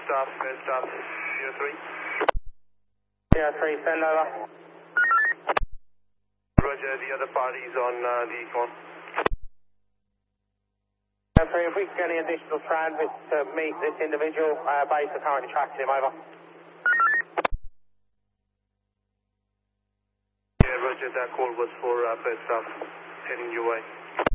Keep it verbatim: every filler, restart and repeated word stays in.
staff, first staff, zero three. zero three, send over. Roger, the other parties on uh, the econ. zero three, if we can get any additional transits to meet this individual, uh, base are currently tracking him over. Yeah, Roger, that call was for uh, first staff, heading your way.